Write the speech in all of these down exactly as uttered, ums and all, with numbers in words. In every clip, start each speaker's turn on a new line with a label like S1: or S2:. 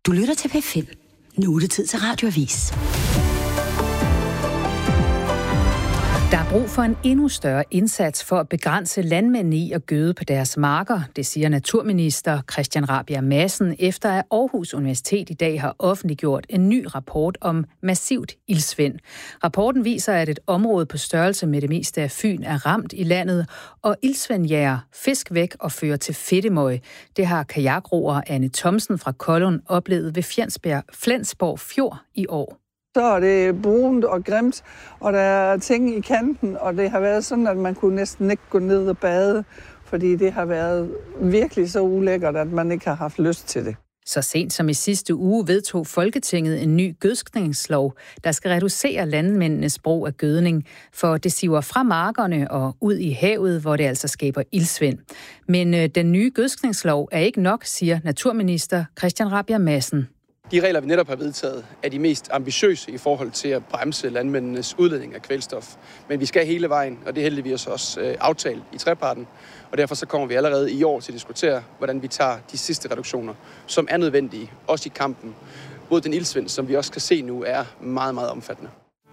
S1: Du lytter til P fem. Nu er det tid til Radioavis.
S2: Der er brug for en endnu større indsats for at begrænse landmændene i at gøde på deres marker, det siger naturminister Christian Rabjerg Madsen, efter at Aarhus Universitet i dag har offentliggjort en ny rapport om massivt iltsvind. Rapporten viser, at et område på størrelse med det meste af Fyn er ramt i landet, og iltsvind jager fisk væk og fører til fedtemøg. Det har kajakroer Anne Thomsen fra Kollund oplevet ved Fjensberg, Flensborg Fjord i år.
S3: Så er det brunt og grimt, og der er ting i kanten, og det har været sådan, at man kunne næsten ikke gå ned og bade, fordi det har været virkelig så ulækkert, at man ikke har haft lyst til det.
S2: Så sent som i sidste uge vedtog Folketinget en ny gødskningslov, der skal reducere landmændenes brug af gødning, for det siver fra markerne og ud i havet, hvor det altså skaber iltsvind. Men øh, den nye gødskningslov er ikke nok, siger naturminister Christian Rabjerg Madsen.
S4: De regler, vi netop har vedtaget, er de mest ambitiøse i forhold til at bremse landmændenes udledning af kvælstof. Men vi skal hele vejen, og det er heldigvis også øh, aftalt i treparten. Og derfor så kommer vi allerede i år til at diskutere, hvordan vi tager de sidste reduktioner, som er nødvendige, også i kampen mod den iltsvind, som vi også kan se nu er meget, meget omfattende.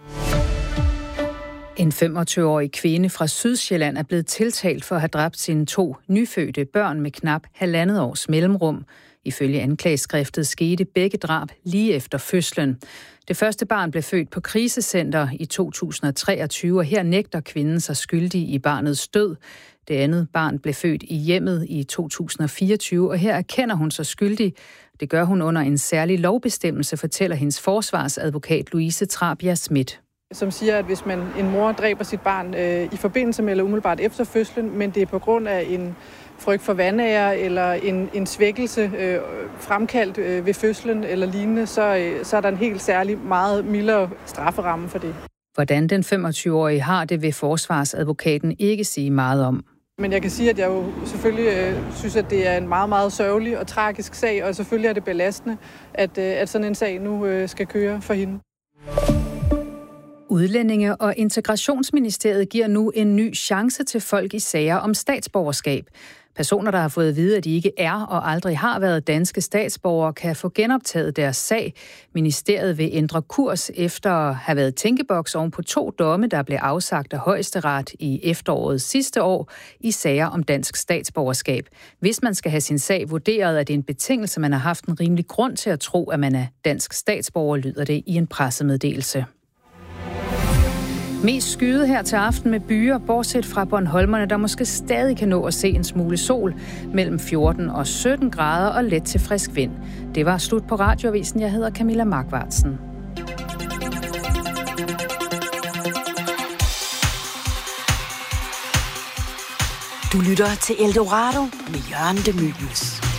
S2: En femogtyve-årig kvinde fra Sydsjælland er blevet tiltalt for at have dræbt sine to nyfødte børn med knap halvandet års mellemrum. Ifølge anklageskriftet skete begge drab lige efter fødslen. Det første barn blev født på krisecenter i to tusind og treogtyve, og her nægter kvinden sig skyldig i barnets død. Det andet barn blev født i hjemmet i to tusind og fireogtyve, og her erkender hun sig skyldig. Det gør hun under en særlig lovbestemmelse, fortæller hendes forsvarsadvokat Louise Trabia Schmidt.
S5: Som siger, at hvis man en mor dræber sit barn øh, i forbindelse med eller umiddelbart efter fødslen, men det er på grund af en frygt for vanære eller en, en svækkelse øh, fremkaldt øh, ved fødslen eller lignende, så, øh, så er der en helt særlig meget mildere strafferamme for det.
S2: Hvordan den femogtyve-årige har det, vil forsvarsadvokaten ikke sige meget om.
S5: Men jeg kan sige, at jeg jo selvfølgelig øh, synes, at det er en meget, meget sørgelig og tragisk sag, og selvfølgelig er det belastende, at, øh, at sådan en sag nu øh, skal køre for hende.
S2: Udlændinge- og Integrationsministeriet giver nu en ny chance til folk i sager om statsborgerskab. Personer, der har fået at vide, at de ikke er og aldrig har været danske statsborgere, kan få genoptaget deres sag. Ministeriet vil ændre kurs efter at have været tænkeboks oven på to domme, der blev afsagt af Højesteret i efteråret sidste år i sager om dansk statsborgerskab. Hvis man skal have sin sag vurderet, er det en betingelse, man har haft en rimelig grund til at tro, at man er dansk statsborger, lyder det i en pressemeddelelse. Mest skyde her til aften med byer, bortset fra Bornholmerne, der måske stadig kan nå at se en smule sol, mellem fjorten og sytten grader og let til frisk vind. Det var slut på Radioavisen. Jeg hedder Camilla Markvartsen.
S1: Du lytter til Eldorado med Jørgen de Mylius.